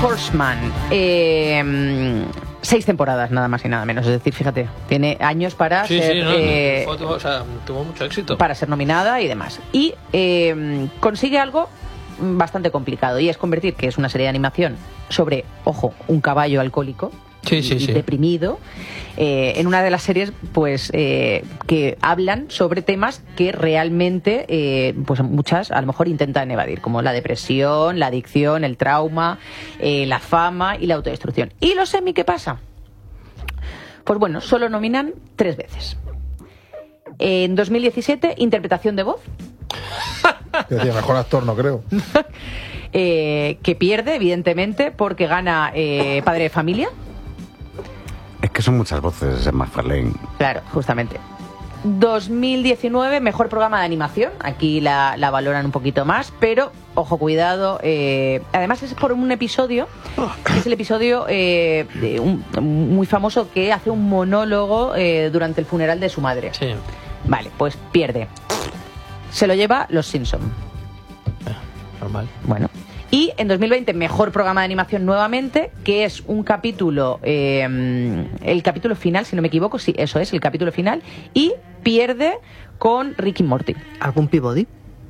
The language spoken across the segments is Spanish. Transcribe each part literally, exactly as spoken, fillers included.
Horseman. Eh, seis temporadas, nada más y nada menos. Es decir, fíjate, tiene años para sí, ser... Sí, no, eh, fue, o sea, tuvo mucho éxito. Para ser nominada y demás. Y eh, consigue algo bastante complicado, y es convertir, que es una serie de animación sobre, ojo, un caballo alcohólico, sí, sí, y sí. deprimido, eh, en una de las series pues eh, que hablan sobre temas que realmente eh, pues muchas a lo mejor intentan evadir, como la depresión, la adicción, el trauma, eh, la fama y la autodestrucción. ¿Y los Emmy qué pasa? Pues bueno, solo nominan tres veces. En dos mil diecisiete, interpretación de voz. Yo decía, mejor actor no creo. eh, que pierde, evidentemente, porque gana eh, Padre de Familia. Es que son muchas voces en McFarlane. Claro, justamente. dos mil diecinueve, mejor programa de animación. Aquí la, la valoran un poquito más, pero, ojo, cuidado. Eh, además es por un episodio, que es el episodio eh, de un, muy famoso, que hace un monólogo eh, durante el funeral de su madre. Sí. Vale, pues pierde. Se lo lleva Los Simpson. Normal. Bueno. Y en dos mil veinte, mejor programa de animación nuevamente, que es un capítulo, eh, el capítulo final, si no me equivoco, sí, eso es, el capítulo final, y pierde con Rick y Morty. ¿Algún Peabody?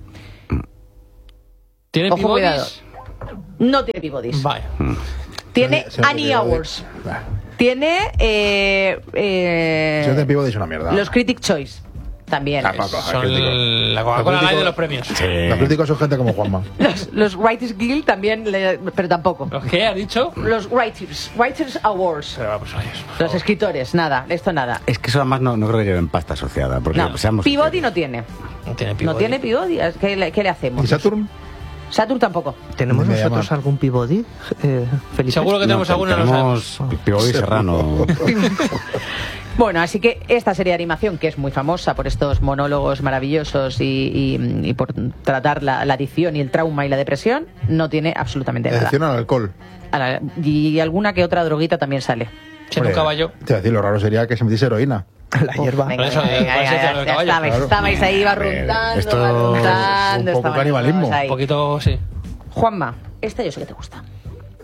¿Tiene Ojo, cuidado. Peabodys? No tiene Peabodys. Vaya. Tiene Se- se- Annie se- Awards. Bah. Tiene eh, eh, Si no te pivo, es una mierda. los Critic Choice. También. Ah, papá. Son crítico. el- la Coca-Cola Los críticos- Light de los premios. Los críticos son gente como Juanma. Los, los Writers Guild también, le- pero tampoco. ¿Los qué ha dicho? Los Writers, Writers Awards. Pero vamos a ellos. Los escritores, nada, esto nada. Es que eso además no, no creo que lleven pasta asociada. Porque, No, seamos Peabody sinceros. no tiene. No tiene No Peabody. tiene Peabody. ¿Qué le, qué le hacemos? ¿Y Saturn? Saturn tampoco. ¿Tenemos Me nosotros llaman. algún Peabody? Eh, Felipe. Seguro que tenemos No, alguna, no sabemos. tenemos Peabody Serrano. Bueno, así que esta serie de animación, que es muy famosa por estos monólogos maravillosos y, y- y por tratar la, la adicción y el trauma y la depresión, no tiene absolutamente nada. Adicción al alcohol. A la- y alguna que otra droguita también sale. Siendo un Hombre, caballo. Te voy a decir, lo raro sería que se metiese heroína. La hierba. Venga, Por eso, venga, por venga, eso ya, te hablo de ya caballo. estabais, Claro. estabais ahí barruntando, Esto- barruntando, un poco estabais canibalismo. ahí. Un poquito, sí. Juanma, esta yo sé que te gusta.